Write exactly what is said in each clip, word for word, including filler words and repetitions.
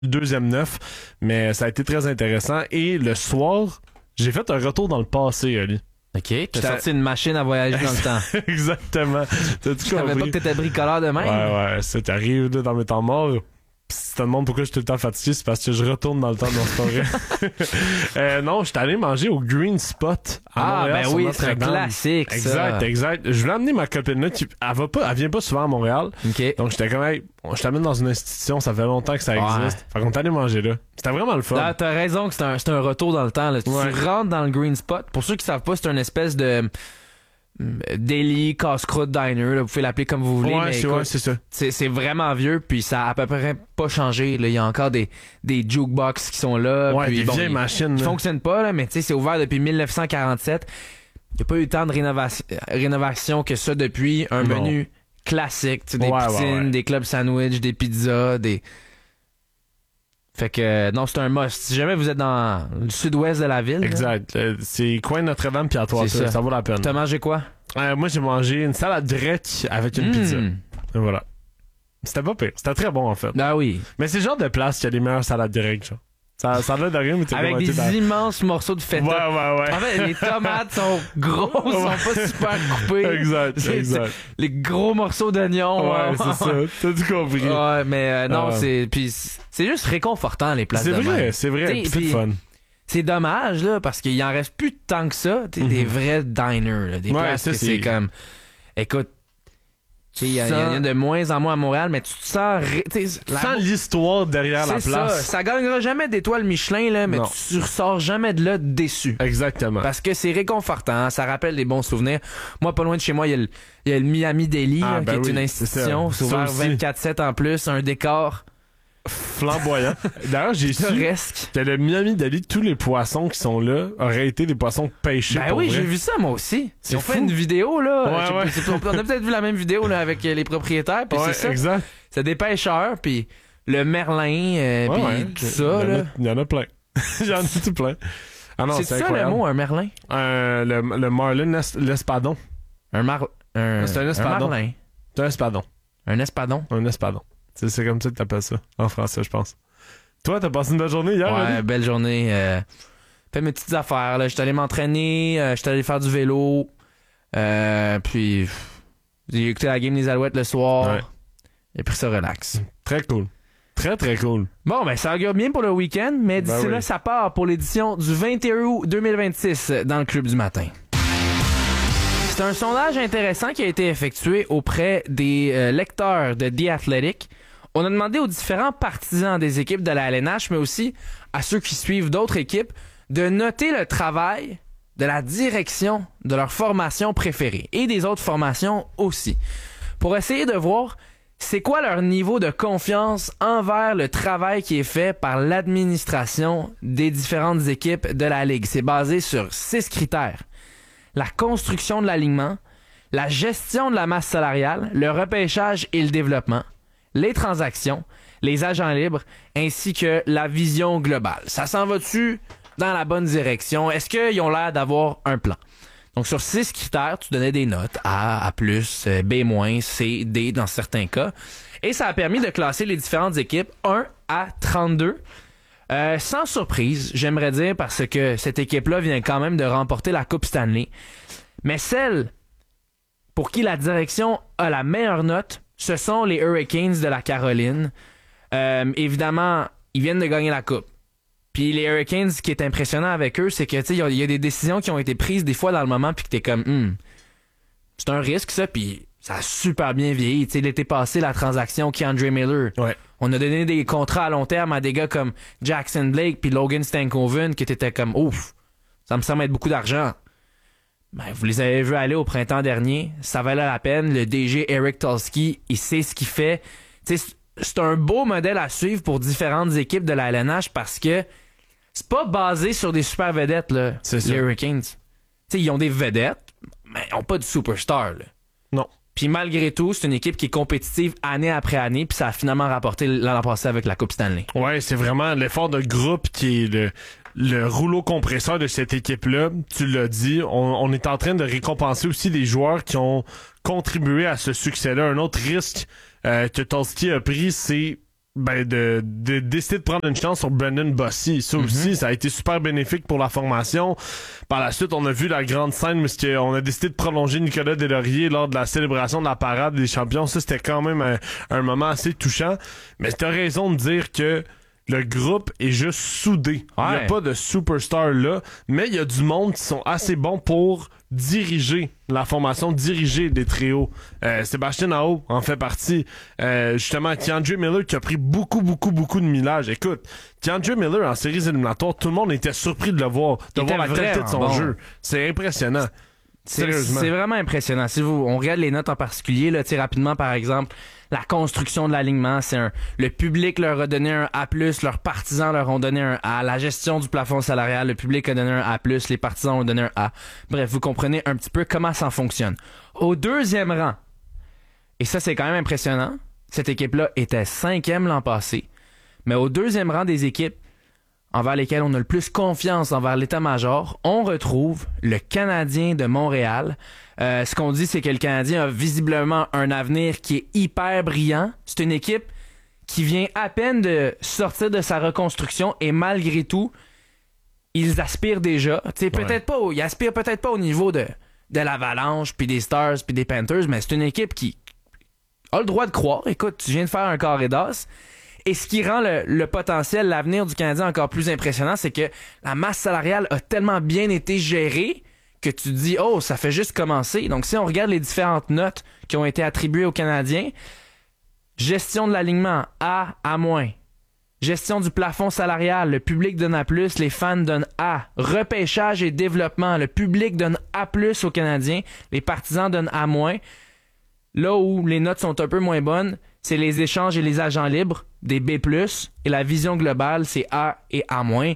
deuxième neuf, mais ça a été très intéressant. Et le soir, j'ai fait un retour dans le passé, Ali. OK, t'as J'étais- sorti une machine à voyager dans le temps. Exactement. T'as tout Je savais pas compris. que t'étais bricoleur de même. Ouais, ouais, ça t'arrive là, dans mes temps morts. Pis si tu te demandes pourquoi je suis tout le temps fatigué, c'est parce que je retourne dans le temps de mon forêt. euh, non, j'étais allé manger au Green Spot à Ah, Montréal, ben sur oui, c'est un Notre-Dame. classique, ça. Exact, exact. Je voulais amener ma copine là, qui, elle va pas, elle vient pas souvent à Montréal. OK. Donc j'étais comme, hey, je t'amène dans une institution, ça fait longtemps que ça Ouais. existe. Fait qu'on est allé manger là. C'était vraiment le fun. Là, t'as raison que c'est un, c'est un retour dans le temps. Là. Ouais. Tu rentres dans le Green Spot. Pour ceux qui savent pas, c'est une espèce de hum, deli, casse-croûte diner. Là. Vous pouvez l'appeler comme vous voulez. ouais, mais c'est, écoute, ouais, c'est ça. c'est, c'est vraiment vieux, puis ça a à peu près pas changé. Là. Il y a encore des, des jukebox qui sont là. Ouais, puis, des bon, vieilles ils- machines. Ils là. fonctionnent pas, là, mais tu sais, c'est ouvert depuis dix-neuf cent quarante-sept. Il n'y a pas eu tant de rénovation, rénovation que ça depuis. Un Non. menu classique. Tu sais, des Ouais, ouais, poutines, ouais. des clubs sandwich, des pizzas, des... Fait que, euh, non, c'est un must. Si jamais vous êtes dans le sud-ouest de la ville... là, Exact. Euh, c'est coin Notre-Dame puis à toi, C'est ça. ça. ça vaut la peine. t'as mangé quoi? Euh, moi, j'ai mangé une salade grecque avec une Mm. pizza. Et voilà. C'était pas pire. C'était très bon, en fait. Ah oui. Mais c'est le genre de place qui a les meilleures salades grecques, genre. Ça, ça a l'air de rien, mais t'es Avec comme, des t'es dans- immenses morceaux de feta. Ouais, ouais, ouais. En fait, les tomates sont grosses, sont pas super coupées. Exact, C'est- exact. Les gros morceaux d'oignons. Ouais, c'est ça. T'as tout compris. Ouais, mais euh, non, Ah. c'est puis c'est juste réconfortant les places C'est de vrai, même. c'est vrai. T'sais, Puis c'est puis- le fun. C'est dommage là parce qu'il en reste plus tant que ça, t'sais, des vrais diners, là, des Ouais, places ça, que c'est c'est- comme écoute, il y, a- Tu y en a sens- de moins en moins à Montréal, mais tu te sens ré- t'sais, la- Sans l'histoire derrière la c'est place. ça, ça gagnera jamais d'étoiles Michelin là, mais Non. tu ressors jamais de là déçu. Exactement. Parce que c'est réconfortant, ça rappelle des bons souvenirs. Moi, pas loin de chez moi, il y a le, il y a le Miami Deli, Ah, là, ben qui est oui, une c'est institution, ça. c'est ouvert Ça aussi. vingt-quatre sept en plus, un décor Flamboyant. D'ailleurs, j'ai su pittoresque. que le Miami Dali, tous les poissons qui sont là auraient été des poissons pêchés. Ben pour oui, vrai. j'ai vu ça moi aussi. C'est Ils ont fait fou. une vidéo là. Ouais, Je sais pas, ouais. c'est- on a peut-être vu la même vidéo là avec euh, les propriétaires. Puis Ouais, c'est ça. exact. C'est des pêcheurs puis le merlin euh, Ouais, puis ouais. tout Il y ça en a- là. Il y en a plein. J'en ai tout plein. Ah non, C'est c'est ça incroyable. le mot un merlin. Euh, le, le Marlin es- l'espadon. Un mar un, C'est un espadon. marlin. C'est un espadon. Un espadon. Un espadon. C'est, c'est comme ça que t'appelles ça en français, je pense. Toi, t'as passé une belle journée hier, Ouais, Ali? belle journée. Euh, fait mes petites affaires là. J'étais allé m'entraîner, euh, j'étais allé faire du vélo. Euh, puis pff, j'ai écouté la game des Alouettes le soir. Ouais. J'ai pris ça relax. Très cool. Très, très cool. Bon, ben, ça augure bien pour le week-end, mais d'ici Ben oui. là, ça part pour l'édition du vingt et un août deux mille vingt-six dans le Club du matin. C'est un sondage intéressant qui a été effectué auprès des euh, lecteurs de The Athletic. On a demandé aux différents partisans des équipes de la L N H, mais aussi à ceux qui suivent d'autres équipes, de noter le travail de la direction de leur formation préférée et des autres formations aussi, pour essayer de voir c'est quoi leur niveau de confiance envers le travail qui est fait par l'administration des différentes équipes de la Ligue. C'est basé sur six critères. La construction de l'alignement, la gestion de la masse salariale, le repêchage et le développement, les transactions, les agents libres, ainsi que la vision globale. Ça s'en va-tu dans la bonne direction? Est-ce qu'ils ont l'air d'avoir un plan? Donc, sur six critères, tu donnais des notes A, A+, B-, C, D dans certains cas. Et ça a permis de classer les différentes équipes un à trente-deux. Euh, sans surprise, j'aimerais dire, parce que cette équipe-là vient quand même de remporter la Coupe Stanley. Mais celle pour qui la direction a la meilleure note, ce sont les Hurricanes de la Caroline. Euh, évidemment, ils viennent de gagner la Coupe. Puis les Hurricanes, ce qui est impressionnant avec eux, c'est que tu sais, il y, a- il y a des décisions qui ont été prises des fois dans le moment, puis que t'es comme, hmm, c'est un risque ça, puis ça a super bien vieilli. Tu sais, l'été passé, la transaction Keandre Miller. Ouais. On a donné des contrats à long terme à des gars comme Jackson Blake puis Logan Stankoven qui étaient comme, ouf, ça me semble être beaucoup d'argent. Ben, vous les avez vus aller au printemps dernier, ça valait la peine. Le D G Eric Tulsky, il sait ce qu'il fait. Tu sais, c'est un beau modèle à suivre pour différentes équipes de la L N H parce que c'est pas basé sur des super vedettes, là, C'est les ça. Hurricanes. Tu sais, ils ont des vedettes, mais ils ont pas de superstar, là. Non. Puis malgré tout, c'est une équipe qui est compétitive année après année, puis ça a finalement rapporté l'an passé avec la Coupe Stanley. Ouais, c'est vraiment l'effort de groupe qui est le, le rouleau compresseur de cette équipe-là. Tu l'as dit, on, on est en train de récompenser aussi les joueurs qui ont contribué à ce succès-là. Un autre risque euh, que Tulsky a pris, c'est ben de, de décider de prendre une chance sur Brendan Bossy. Ça aussi, mm-hmm. ça a été super bénéfique pour la formation. Par la suite, on a vu la grande scène où on a décidé de prolonger Nicolas Deslauriers lors de la célébration de la parade des champions. Ça, c'était quand même un, un moment assez touchant. Mais t'as raison de dire que le groupe est juste soudé. Il ouais. n'y a pas de superstar là, mais il y a du monde qui sont assez bons pour diriger la formation, diriger des trios. Euh, Sébastien Aho en fait partie. Euh, justement, Keandre Miller qui a pris beaucoup, beaucoup, beaucoup de millage. Écoute, Keandre Miller en séries éliminatoires, tout le monde était surpris de le voir, de il voir la qualité de son bon. jeu. C'est impressionnant. C'est, c'est vraiment impressionnant. Si vous, on regarde les notes en particulier, là, rapidement, par exemple, la construction de l'alignement, c'est un, le public leur a donné un A plus, leurs partisans leur ont donné un A, la gestion du plafond salarial, le public a donné un A plus, les partisans ont donné un A. Bref, vous comprenez un petit peu comment ça fonctionne. Au deuxième rang, et ça c'est quand même impressionnant, cette équipe-là était cinquième l'an passé, mais au deuxième rang des équipes envers lesquelles on a le plus confiance envers l'état-major, on retrouve le Canadien de Montréal. Euh, ce qu'on dit, c'est que le Canadien a visiblement un avenir qui est hyper brillant. C'est une équipe qui vient à peine de sortir de sa reconstruction et malgré tout, ils aspirent déjà. T'sais, peut-être ouais. pas, au, ils aspirent peut-être pas au niveau de, de l'Avalanche, puis des Stars, puis des Panthers, mais c'est une équipe qui a le droit de croire. Écoute, tu viens de faire un carré d'as. Et ce qui rend le, le potentiel, l'avenir du Canadien encore plus impressionnant, c'est que la masse salariale a tellement bien été gérée que tu te dis, oh, ça fait juste commencer. Donc, si on regarde les différentes notes qui ont été attribuées aux Canadiens, gestion de l'alignement, A, A-. Gestion du plafond salarial, le public donne A plus, les fans donnent A. Repêchage et développement, le public donne A plus aux Canadiens, les partisans donnent A-. Là où les notes sont un peu moins bonnes, c'est les échanges et les agents libres, des B plus, et la vision globale, c'est A et A-. Moi,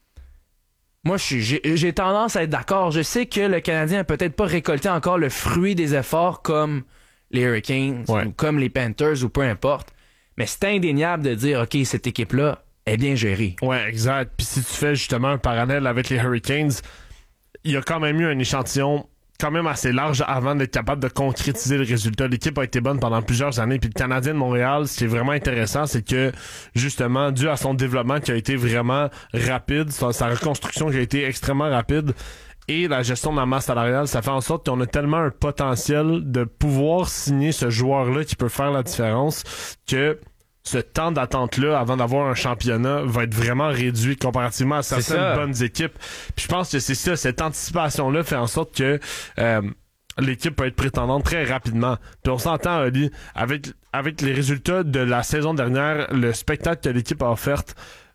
je suis, j'ai, j'ai tendance à être d'accord. Je sais que le Canadien n'a peut-être pas récolté encore le fruit des efforts comme les Hurricanes, ouais. ou comme les Panthers, ou peu importe. Mais c'est indéniable de dire, OK, cette équipe-là est bien gérée. Ouais, exact. Puis si tu fais justement un parallèle avec les Hurricanes, il y a quand même eu un échantillon quand même assez large avant d'être capable de concrétiser le résultat. L'équipe a été bonne pendant plusieurs années, puis le Canadien de Montréal, ce qui est vraiment intéressant, c'est que justement, dû à son développement qui a été vraiment rapide, sa, sa reconstruction qui a été extrêmement rapide, et la gestion de la masse salariale, ça fait en sorte qu'on a tellement un potentiel de pouvoir signer ce joueur-là qui peut faire la différence que ce temps d'attente-là avant d'avoir un championnat va être vraiment réduit comparativement à certaines bonnes équipes. Puis je pense que c'est ça, cette anticipation-là fait en sorte que euh, l'équipe peut être prétendante très rapidement. Puis on s'entend, Ali, avec, avec les résultats de la saison dernière, le spectacle que l'équipe a offert,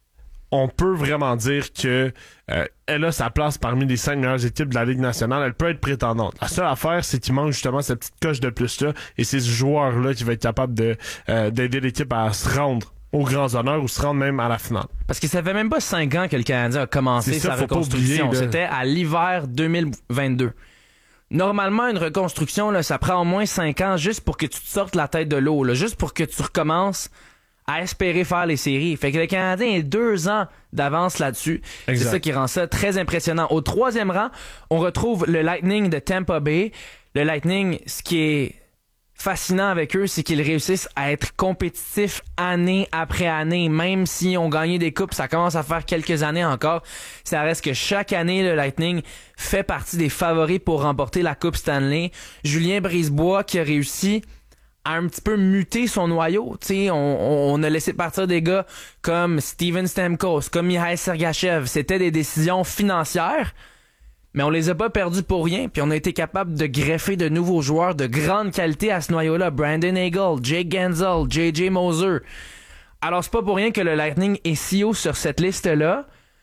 on peut vraiment dire que euh, elle a sa place parmi les cinq meilleures équipes de la Ligue nationale. Elle peut être prétendante. La seule affaire, c'est qu'il manque justement cette petite coche de plus-là, et c'est ce joueur-là qui va être capable de euh, d'aider l'équipe à se rendre aux grands honneurs ou se rendre même à la finale. Parce que ça fait même pas cinq ans que le Canadien a commencé c'est sa ça, reconstruction. Oublier, C'était à l'hiver deux mille vingt-deux. Normalement, une reconstruction, là, ça prend au moins cinq ans juste pour que tu te sortes la tête de l'eau, là, juste pour que tu recommences à espérer faire les séries. Fait que le Canadien est deux ans d'avance là-dessus. Exact. C'est ça qui rend ça très impressionnant. Au troisième rang, on retrouve le Lightning de Tampa Bay. Le Lightning, ce qui est fascinant avec eux, c'est qu'ils réussissent à être compétitifs année après année. Même si on gagné des coupes, ça commence à faire quelques années encore. Ça reste que chaque année, le Lightning fait partie des favoris pour remporter la Coupe Stanley. Julien Brisebois qui a réussi à un petit peu muter son noyau. T'sais, on, on a laissé partir des gars comme Steven Stamkos, comme Mikhail Sergachev. C'était des décisions financières, mais on les a pas perdus pour rien. Puis on a été capable de greffer de nouveaux joueurs de grande qualité à ce noyau-là. Brandon Hagel, Jake Gensel, J J Moser. Alors c'est pas pour rien que le Lightning est si haut sur cette liste-là.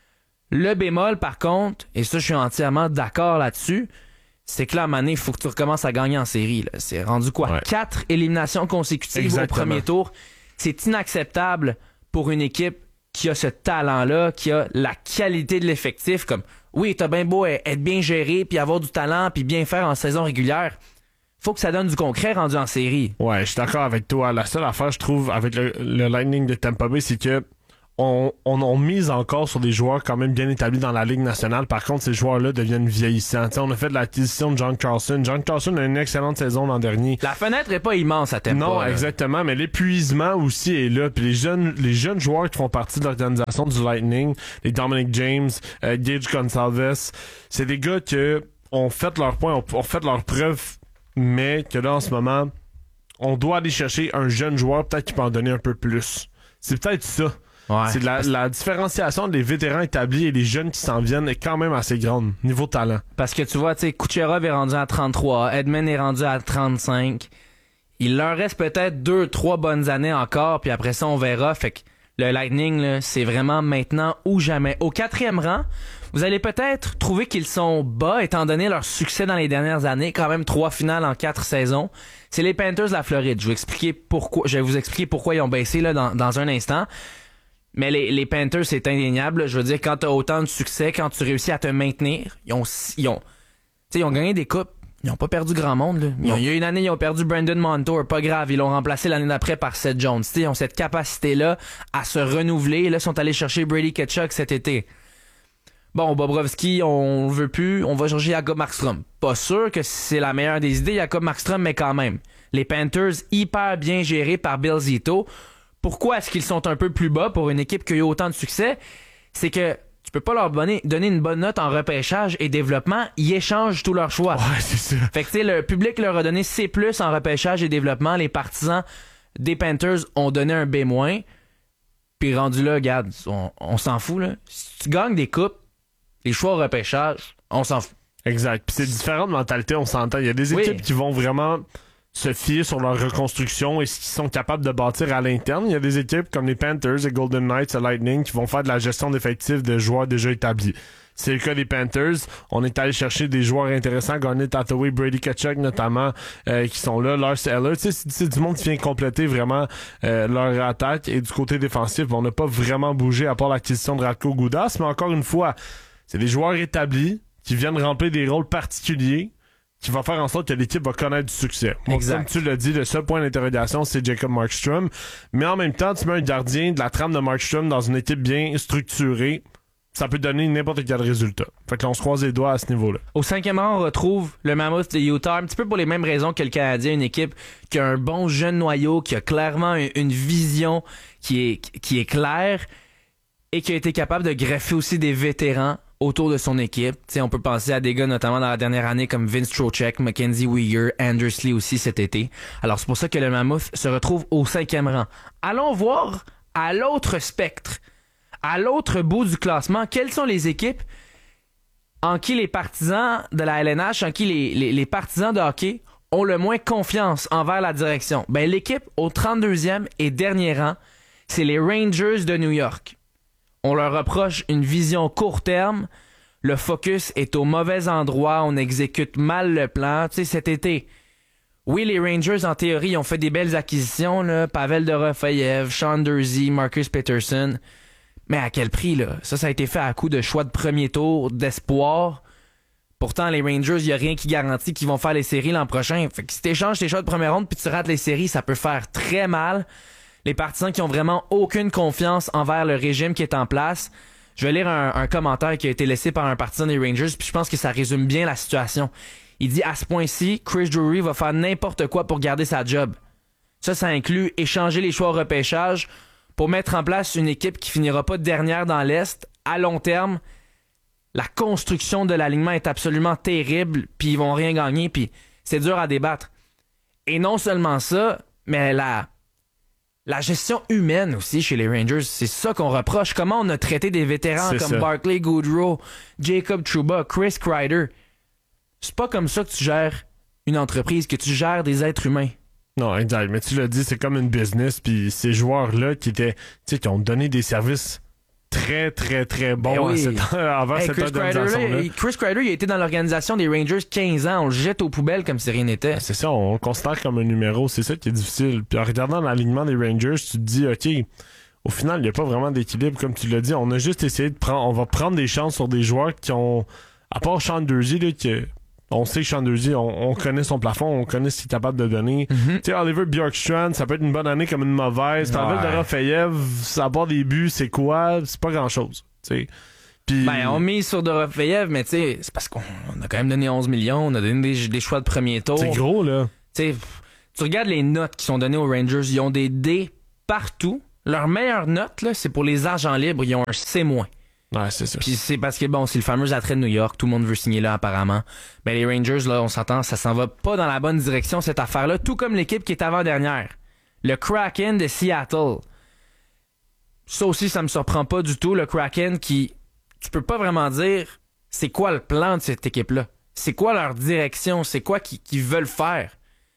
Le bémol, par contre, et ça je suis entièrement d'accord là-dessus, c'est que là, à un moment donné, il faut que tu recommences à gagner en série. Là. C'est rendu quoi? Ouais. Quatre éliminations consécutives Exactement. Au premier tour. C'est inacceptable pour une équipe qui a ce talent-là, qui a la qualité de l'effectif. Comme, oui, t'as bien beau être bien géré, puis avoir du talent, puis bien faire en saison régulière. Faut que ça donne du concret rendu en série. Ouais, je suis d'accord avec toi. La seule affaire, je trouve, avec le, le Lightning de Tampa Bay, c'est que on, on, on mise encore sur des joueurs quand même bien établis dans la Ligue nationale. Par contre, ces joueurs-là deviennent vieillissants. T'sais, on a fait de l'acquisition de John Carlson. John Carlson a une excellente saison l'an dernier. La fenêtre est pas immense à Tampa. Non, là. exactement, mais l'épuisement aussi est là. Puis les jeunes, les jeunes joueurs qui font partie de l'organisation du Lightning, les Dominic James, euh, Gage Gonsalves, c'est des gars qui ont fait leur point, ont, ont fait leur preuve, mais que là, en ce moment, on doit aller chercher un jeune joueur, peut-être qui peut en donner un peu plus. C'est peut-être ça. Ouais. C'est la, la différenciation des vétérans établis et les jeunes qui s'en viennent est quand même assez grande, niveau talent. Parce que tu vois, tu sais, Kucherov est rendu à trente-trois, Edman est rendu à trente-cinq. Il leur reste peut-être deux, trois bonnes années encore, puis après ça, on verra. Fait que le Lightning, là, c'est vraiment maintenant ou jamais. Au quatrième rang, vous allez peut-être trouver qu'ils sont bas, étant donné leur succès dans les dernières années. Quand même trois finales en quatre saisons. C'est les Panthers de la Floride. Je vais expliquer pourquoi. Je vais vous expliquer pourquoi ils ont baissé là dans, dans un instant. Mais les, les Panthers, c'est indéniable. Je veux dire, quand tu as autant de succès, quand tu réussis à te maintenir, ils ont, ils ont, ils ont gagné des coupes. Ils ont pas perdu grand monde. Là. Ils ont, il y a une année, ils ont perdu Brandon Montour. Pas grave, ils l'ont remplacé l'année d'après par Seth Jones. T'sais, ils ont cette capacité-là à se renouveler. Là, ils sont allés chercher Brady Tkachuk cet été. Bon, Bobrovski, on veut plus. On va chercher Jakob Markstrom. Pas sûr que c'est la meilleure des idées, Jakob Markstrom, mais quand même. Les Panthers, hyper bien gérés par Bill Zito. Pourquoi est-ce qu'ils sont un peu plus bas pour une équipe qui a eu autant de succès? C'est que tu peux pas leur donner, donner une bonne note en repêchage et développement. Ils échangent tous leurs choix. Ouais, c'est ça. Fait que tu sais, le public leur a donné C plus en repêchage et développement. Les partisans des Panthers ont donné un B moins. Puis rendu là, regarde, on, on s'en fout. Là. Si tu gagnes des coupes, les choix au repêchage, on s'en fout. Exact. Puis c'est différent de mentalité, on s'entend. Il y a des équipes Oui. qui vont vraiment se fier sur leur reconstruction et ce qu'ils sont capables de bâtir à l'interne. Il y a des équipes comme les Panthers, les Golden Knights, le Lightning qui vont faire de la gestion d'effectifs de joueurs déjà établis. C'est le cas des Panthers. On est allé chercher des joueurs intéressants, Garnet Hathaway, Brady Tkachuk notamment, euh, qui sont là, Lars Eller. Tu sais, c'est, c'est du monde qui vient compléter vraiment euh, leur attaque. Et du côté défensif, on n'a pas vraiment bougé à part l'acquisition de Radko Gudas. Mais encore une fois, c'est des joueurs établis qui viennent remplir des rôles particuliers qui va faire en sorte que l'équipe va connaître du succès. Donc, exact. comme tu l'as dit, le seul point d'interrogation, c'est Jacob Markstrom. Mais en même temps, tu mets un gardien de la trame de Markstrom dans une équipe bien structurée, ça peut donner n'importe quel résultat. Fait que là, on se croise les doigts à ce niveau-là. Au cinquième rang, on retrouve le Mammoth de Utah, un petit peu pour les mêmes raisons que le Canadien, une équipe qui a un bon jeune noyau, qui a clairement une vision qui est, qui est claire et qui a été capable de greffer aussi des vétérans autour de son équipe. T'sais, on peut penser à des gars notamment dans la dernière année comme Vince Trocheck, Mackenzie Weegar, Anders Lee aussi cet été. Alors c'est pour ça que le Mammoth se retrouve au cinquième rang. Allons voir à l'autre spectre, à l'autre bout du classement, quelles sont les équipes en qui les partisans de la L N H, en qui les, les, les partisans de hockey ont le moins confiance envers la direction. Ben, l'équipe au trente-deuxième et dernier rang, c'est les Rangers de New York. On leur reproche une vision court terme. Le focus est au mauvais endroit. On exécute mal le plan. Tu sais, cet été, oui, les Rangers, en théorie, ont fait des belles acquisitions, là. Pavel Dorofeyev, Sean Durzi, Marcus Peterson. Mais à quel prix, là? Ça, ça a été fait à coup de choix de premier tour, d'espoir. Pourtant, les Rangers, il n'y a rien qui garantit qu'ils vont faire les séries l'an prochain. Fait que si tu échanges tes choix de première ronde puis tu rates les séries, ça peut faire très mal. Les partisans qui ont vraiment aucune confiance envers le régime qui est en place. Je vais lire un, un commentaire qui a été laissé par un partisan des Rangers, puis je pense que ça résume bien la situation. Il dit, à ce point-ci, Chris Drury va faire n'importe quoi pour garder sa job. Ça, ça inclut échanger les choix au repêchage pour mettre en place une équipe qui finira pas dernière dans l'Est. À long terme, la construction de l'alignement est absolument terrible, puis ils vont rien gagner, puis c'est dur à débattre. Et non seulement ça, mais la... La gestion humaine aussi chez les Rangers, c'est ça qu'on reproche. Comment on a traité des vétérans c'est comme ça. Barclay Goodrow, Jacob Trouba, Chris Kreider. C'est pas comme ça que tu gères une entreprise, que tu gères des êtres humains. Non, exact. Mais tu l'as dit, c'est comme une business. Puis ces joueurs-là qui étaient, tu sais, qui ont donné des services très, très, très bons Ben oui. à cette, envers Hey, cette Chris organisation-là. Kreider, là, Chris Kreider, il a été dans l'organisation des Rangers quinze ans. On le jette aux poubelles comme si rien n'était. C'est ça, on le considère comme un numéro. C'est ça qui est difficile. Puis en regardant l'alignement des Rangers, tu te dis, OK, au final, il n'y a pas vraiment d'équilibre. Comme tu l'as dit, on a juste essayé de prendre, on va prendre des chances sur des joueurs qui ont, à part Sean Durzi, là, qui, On sait que Chandlerzy, on, on connaît son plafond, on connaît ce qu'il est capable de donner. Mm-hmm. Tu sais, Oliver Bjorkstrand, ça peut être une bonne année comme une mauvaise. T'en Ouais. veux de Raphaël, ça part des buts, c'est quoi? C'est pas grand-chose. Tu sais. Puis, Ben, on mise sur Dorofeyev, mais tu sais, c'est parce qu'on on a quand même donné onze millions, on a donné des, des choix de premier tour. c'est gros, là. Tu sais, tu regardes les notes qui sont données aux Rangers, ils ont des D partout. Leur meilleure note, là, c'est pour les agents libres, ils ont un C-. Ouais, c'est ça. Puis c'est parce que, bon, c'est le fameux attrait de New York, tout le monde veut signer là, apparemment. Ben, les Rangers, là, on s'entend, ça s'en va pas dans la bonne direction, cette affaire-là, tout comme l'équipe qui est avant-dernière. Le Kraken de Seattle. Ça aussi, ça me surprend pas du tout, le Kraken qui... Tu peux pas vraiment dire c'est quoi le plan de cette équipe-là. C'est quoi leur direction? C'est quoi qu'ils, qu'ils veulent faire?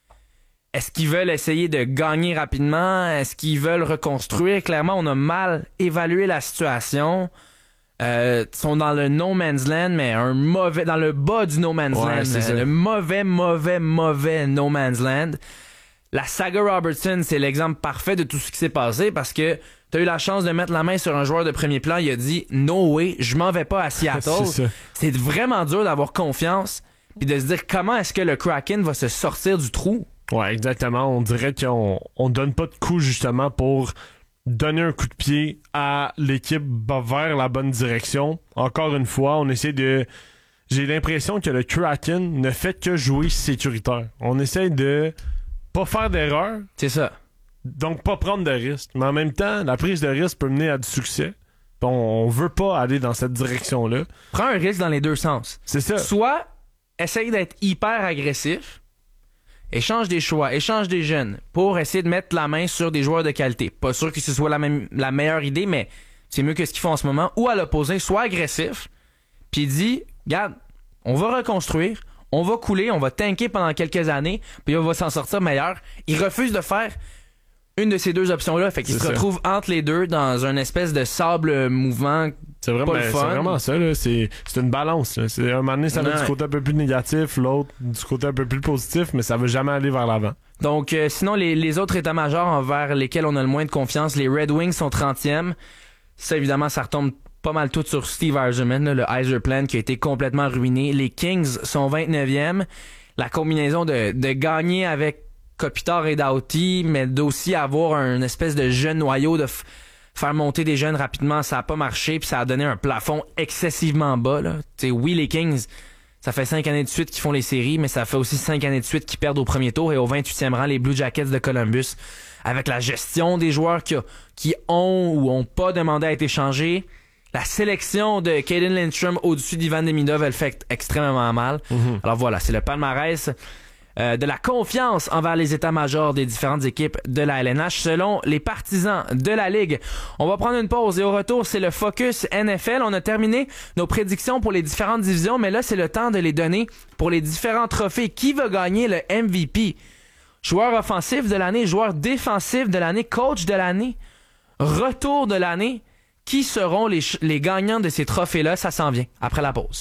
Est-ce qu'ils veulent essayer de gagner rapidement? Est-ce qu'ils veulent reconstruire? Clairement, on a mal évalué la situation. Euh, ils sont dans le no man's land, mais un mauvais, dans le bas du no man's Ouais, land. c'est ça. Le mauvais, mauvais, mauvais no man's land. La saga Robertson, c'est l'exemple parfait de tout ce qui s'est passé parce que t'as eu la chance de mettre la main sur un joueur de premier plan. Il a dit « No way, je m'en vais pas à Seattle. » C'est ça. C'est vraiment dur d'avoir confiance puis de se dire comment est-ce que le Kraken va se sortir du trou. Ouais, exactement. On dirait qu'on on donne pas de coup, justement, pour donner un coup de pied à l'équipe vers la bonne direction. Encore une fois, on essaie de... J'ai l'impression que le Kraken ne fait que jouer sécuritaire. On essaie de pas faire d'erreur, C'est ça. donc pas prendre de risques. Mais en même temps, la prise de risque peut mener à du succès. On, on veut pas aller dans cette direction-là. Prends un risque dans les deux sens. C'est ça. Soit essaye d'être hyper agressif, échange des choix, échange des jeunes pour essayer de mettre la main sur des joueurs de qualité. Pas sûr que ce soit la, même, la meilleure idée, mais c'est mieux que ce qu'ils font en ce moment. Ou à l'opposé, sois agressif, puis dis, regarde, on va reconstruire, on va couler, on va tanker pendant quelques années, puis on va s'en sortir meilleur. Il refuse de faire une de ces deux options-là, fait qu'il C'est se ça. retrouve entre les deux dans un espèce de sable mouvant. C'est vraiment, Pas le c'est fun. vraiment ça, là. C'est, c'est une balance, là. C'est, un moment donné, ça va Ouais. du côté un peu plus négatif, l'autre du côté un peu plus positif, mais ça veut jamais aller vers l'avant. Donc, euh, sinon, les, les autres états-majors envers lesquels on a le moins de confiance, les Red Wings sont trentième. Ça, évidemment, ça retombe pas mal tout sur Steve Yzerman, là, le Yzerplan qui a été complètement ruiné. Les Kings sont vingt-neuvième. La combinaison de, de gagner avec Kopitar et Doughty, mais d'aussi avoir un espèce de jeune noyau, de f- faire monter des jeunes rapidement, ça a pas marché, puis ça a donné un plafond excessivement bas. Là. T'sais, oui, les Kings, ça fait cinq années de suite qu'ils font les séries, mais ça fait aussi cinq années de suite qu'ils perdent au premier tour, et au vingt-huitième rang, les Blue Jackets de Columbus, avec la gestion des joueurs qui, a- qui ont ou ont pas demandé à être échangés, la sélection de Caden Lindstrom au-dessus d'Ivan Demidov, elle fait extrêmement mal. Mm-hmm. Alors voilà, c'est le palmarès euh, de la confiance envers les états-majors des différentes équipes de la L N H selon les partisans de la Ligue. On va prendre une pause et au retour, c'est le Focus N F L. On a terminé nos prédictions pour les différentes divisions, mais là, c'est le temps de les donner pour les différents trophées. Qui va gagner le M V P? Joueur offensif de l'année, joueur défensif de l'année, coach de l'année, retour de l'année. Qui seront les, ch- les gagnants de ces trophées-là? Ça s'en vient après la pause.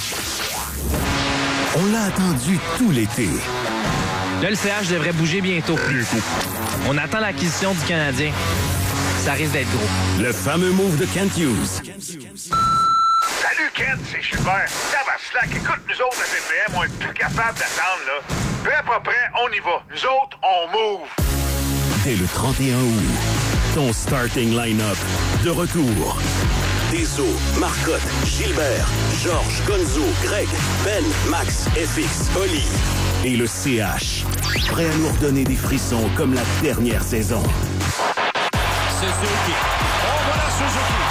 On l'a attendu tout l'été. Là, le C H devrait bouger bientôt. On attend l'acquisition du Canadien. Ça risque d'être gros. Le fameux move de Kent Hughes. Salut Ken, c'est Gilbert. Tabarnak, écoute, nous autres, à T P M, on est plus capable d'attendre, là. Prêt, pas prêt, on y va. Nous autres, on move. Dès le trente et un août, ton starting line-up de retour. Deso, Marcotte, Gilbert, Georges, Gonzo, Greg, Ben, Max, F X, Oli et le C H. Prêt à nous redonner des frissons comme la dernière saison. Suzuki. Oh, voilà Suzuki.